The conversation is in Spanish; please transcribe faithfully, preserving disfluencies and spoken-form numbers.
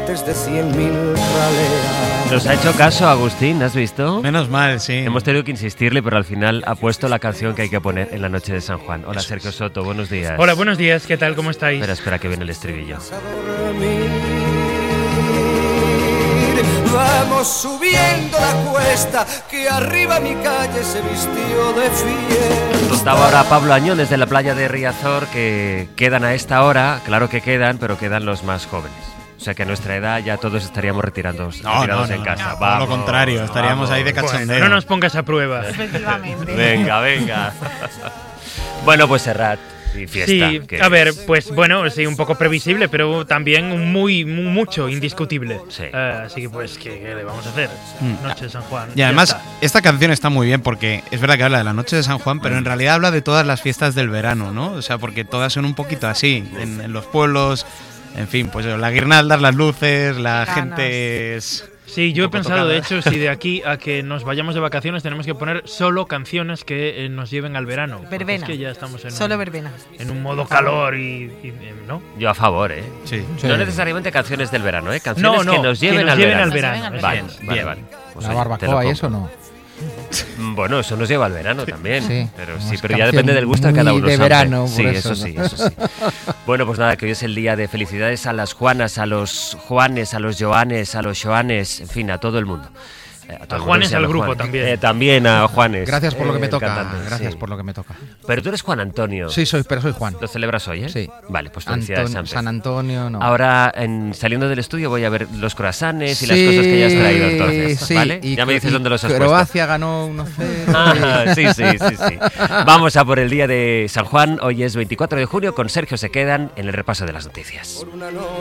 antes de cien mil raleas. Nos ha hecho caso Agustín, ¿has visto? Menos mal, sí. Hemos tenido que insistirle, pero al final ha puesto la canción que hay que poner en la noche de San Juan. Hola, Sergio Soto, buenos días. Hola, buenos días, ¿qué tal? ¿Cómo estáis? Espera, espera, que viene el estribillo. Vamos subiendo la cuesta, que arriba mi calle se vistió de fiesta. Contaba ahora Pablo Añón desde la playa de Riazor que quedan a esta hora, claro que quedan, pero quedan los más jóvenes. O sea que a nuestra edad ya todos estaríamos retirados, no, retirados no, no, en casa. No, vamos, lo contrario, estaríamos vamos. ahí de cachondeo. Bueno, no nos pongas a prueba. Efectivamente. Venga, venga. Bueno, pues Serrat y fiesta. Sí, que a ver, es... pues bueno, sí, un poco previsible, pero también muy, muy mucho indiscutible. Sí. Uh, así que pues, ¿qué, ¿qué le vamos a hacer? Mm. Noche de San Juan. Y además, ya está. esta canción está muy bien porque es verdad que habla de la noche de San Juan, pero en realidad habla de todas las fiestas del verano, ¿no? O sea, porque todas son un poquito así, en, en los pueblos, en fin, pues la guirnaldas, las luces, la Ganas. gente es... Sí, yo he poco pensado, de tocada. hecho, si de aquí a que nos vayamos de vacaciones tenemos que poner solo canciones que eh, nos lleven al verano. porque Verbena. Es que ya estamos en, Solo un, verbena. en un modo calor y, y, eh, ¿no? Yo a favor, ¿eh? Sí. Sí. No necesariamente canciones del verano, ¿eh? Canciones No, no, que nos lleven, que nos al, lleven verano. al verano. Nos lleven al Vale, verano. vale, Bien. vale. Pues La oye, te lo barbacoa y compro. eso no. Bueno, eso nos lleva al verano también. Sí, pero unas sí, pero ya canciones depende del gusto de cada muy uno. de sabe. verano, por sí, eso, eso ¿no? sí, eso sí. Bueno, pues nada, que hoy es el día de felicidades a las Juanas, a los Juanes, a los Joanes, a los Joanes, en fin, a todo el mundo. Eh, todo A el mundo, Juanes, sí, al los grupo Juanes. también. Eh, también a Juanes. Gracias por lo que eh, me el toca. cantante, Gracias sí. por lo que me toca. Pero tú eres Juan Antonio. Sí, soy, pero soy Juan. ¿Lo celebras hoy, eh? Sí. Vale, pues felicidades Anton- antes. San Antonio, no. Ahora, en, saliendo del estudio, voy a ver los croissants y las Sí, cosas que ya has traído, entonces, sí, ¿vale? y Ya me dices Cro- dónde los has y puesto. Croacia ganó uno cero. Ah, sí, sí, sí, sí. Vamos a por el día de San Juan. Hoy es veinticuatro de junio. Con Sergio se quedan en el repaso de las noticias. Por una noche